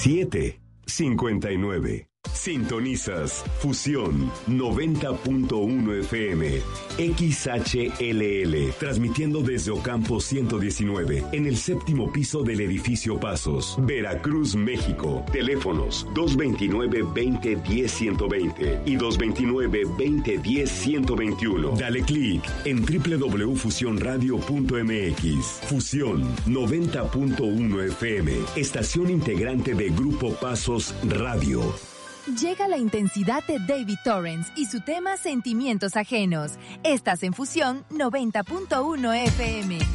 759. Sintonizas Fusión 90.1 FM XHLL, transmitiendo desde Ocampo 119, en el séptimo piso del edificio Pasos, Veracruz, México. Teléfonos 229-2010-120 y 229-2010-121. Dale clic en www.fusionradio.mx. Fusión 90.1 FM, estación integrante de Grupo Pasos Radio. Llega la intensidad de David Torrance y su tema Sentimientos Ajenos. Estás en Fusión 90.1 FM.